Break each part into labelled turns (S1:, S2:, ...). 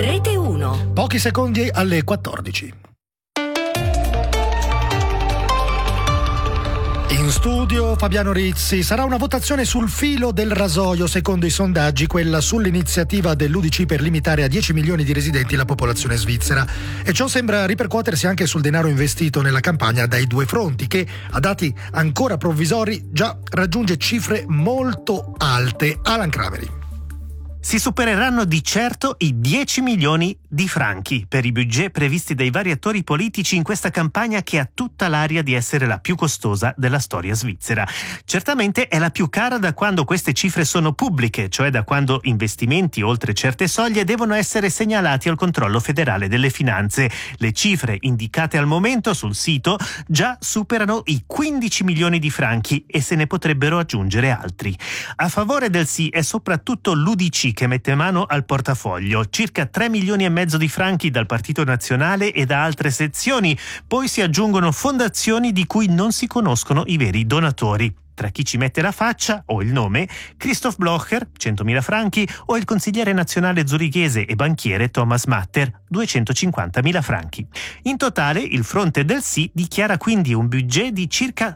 S1: Rete 1.
S2: Pochi secondi alle 14. In studio Fabiano Rizzi. Sarà una votazione sul filo del rasoio, secondo i sondaggi, quella sull'iniziativa dell'UDC per limitare a 10 milioni di residenti la popolazione svizzera. E ciò sembra ripercuotersi anche sul denaro investito nella campagna dai due fronti, che a dati ancora provvisori già raggiunge cifre molto alte. Alan Craveri.
S3: Si supereranno di certo i 10 milioni di franchi per i budget previsti dai vari attori politici in questa campagna, che ha tutta l'aria di essere la più costosa della storia svizzera. Certamente è la più cara da quando queste cifre sono pubbliche, cioè da quando investimenti oltre certe soglie devono essere segnalati al controllo federale delle finanze. Le cifre indicate al momento sul sito già superano i 15 milioni di franchi e se ne potrebbero aggiungere altri. A favore del sì è soprattutto l'UDC, che mette mano al portafoglio, circa 3 milioni e mezzo di franchi dal Partito Nazionale e da altre sezioni. Poi si aggiungono fondazioni di cui non si conoscono i veri donatori. Tra chi ci mette la faccia o il nome, Christoph Blocher, 100.000 franchi, o il consigliere nazionale zurichese e banchiere Thomas Matter, 250.000 franchi. In totale, il fronte del sì dichiara quindi un budget di circa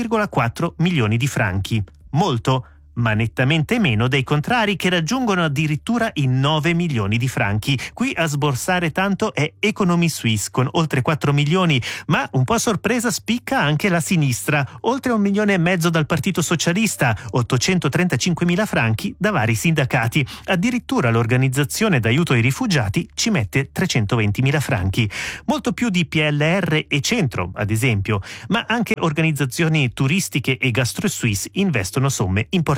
S3: 6,4 milioni di franchi. Molto, ma nettamente meno dei contrari, che raggiungono addirittura i 9 milioni di franchi. Qui a sborsare tanto è Economie Suisse con oltre 4 milioni, ma un po' a sorpresa spicca anche la sinistra, oltre 1,5 milioni dal Partito Socialista, 835.000 franchi da vari sindacati. Addirittura l'organizzazione d'aiuto ai rifugiati ci mette 320.000 franchi, molto più di PLR e Centro, ad esempio, ma anche organizzazioni turistiche e Gastro Suisse investono somme importanti.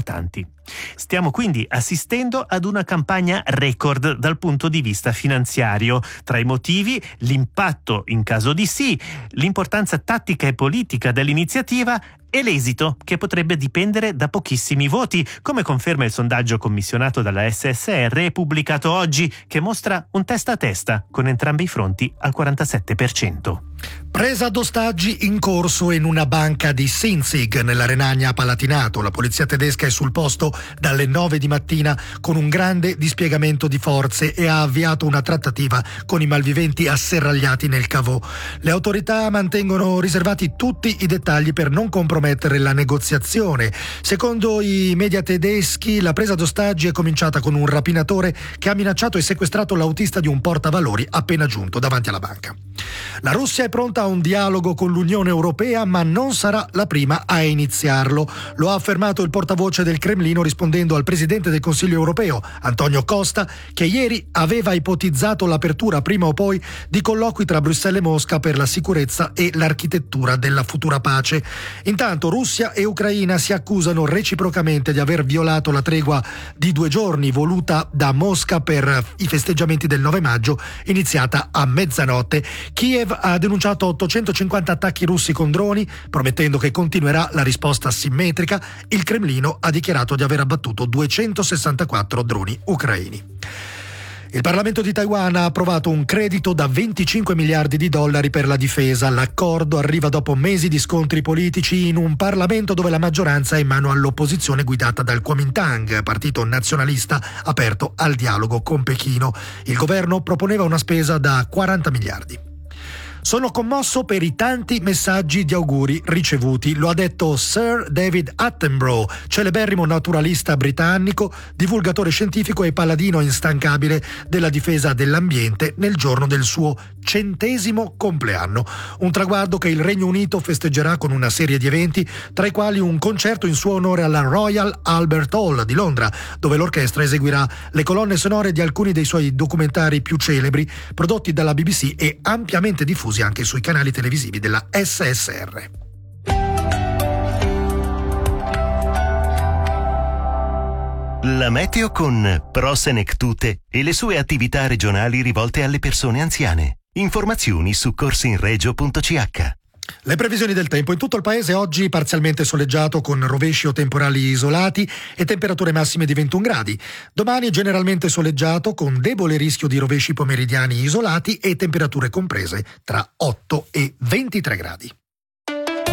S3: Stiamo quindi assistendo ad una campagna record dal punto di vista finanziario. Tra i motivi, l'impatto in caso di sì, l'importanza tattica e politica dell'iniziativa e l'esito, che potrebbe dipendere da pochissimi voti, come conferma il sondaggio commissionato dalla SSR e pubblicato oggi, che mostra un testa a testa con entrambi i fronti al 47%.
S2: Presa d'ostaggi in corso in una banca di Sinzig, nella Renania-Palatinato. La polizia tedesca è sul posto dalle 9 di mattina con un grande dispiegamento di forze e ha avviato una trattativa con i malviventi asserragliati nel cavò. Le autorità mantengono riservati tutti i dettagli per non compromettere la negoziazione. Secondo i media tedeschi, la presa d'ostaggi è cominciata con un rapinatore che ha minacciato e sequestrato l'autista di un portavalori appena giunto davanti alla banca. La Russia è pronta a un dialogo con l'Unione Europea, ma non sarà la prima a iniziarlo. Lo ha affermato il portavoce del Cremlino rispondendo al presidente del Consiglio europeo, Antonio Costa, che ieri aveva ipotizzato l'apertura prima o poi di colloqui tra Bruxelles e Mosca per la sicurezza e l'architettura della futura pace. Intanto Russia e Ucraina si accusano reciprocamente di aver violato la tregua di 2 giorni voluta da Mosca per i festeggiamenti del 9 maggio, iniziata a mezzanotte. Kiev ha denunciato 850 attacchi russi con droni, promettendo che continuerà la risposta simmetrica. Il Cremlino ha dichiarato di aver abbattuto 264 droni ucraini. Il Parlamento di Taiwan ha approvato un credito da 25 miliardi di dollari per la difesa. L'accordo arriva dopo mesi di scontri politici in un Parlamento dove la maggioranza è in mano all'opposizione guidata dal Kuomintang, partito nazionalista aperto al dialogo con Pechino. Il governo proponeva una spesa da 40 miliardi. Sono commosso per i tanti messaggi di auguri ricevuti, lo ha detto Sir David Attenborough, celeberrimo naturalista britannico, divulgatore scientifico e paladino instancabile della difesa dell'ambiente nel giorno del suo 100° compleanno. Un traguardo che il Regno Unito festeggerà con una serie di eventi, tra i quali un concerto in suo onore alla Royal Albert Hall di Londra, dove l'orchestra eseguirà le colonne sonore di alcuni dei suoi documentari più celebri, prodotti dalla BBC e ampiamente diffusi anche sui canali televisivi della SSR.
S4: La meteo con Pro-Senectute e le sue attività regionali rivolte alle persone anziane. Informazioni su corsinregio.ch.
S2: Le previsioni del tempo: in tutto il paese oggi parzialmente soleggiato con rovesci o temporali isolati e temperature massime di 21 gradi. Domani generalmente soleggiato con debole rischio di rovesci pomeridiani isolati e temperature comprese tra 8 e 23 gradi.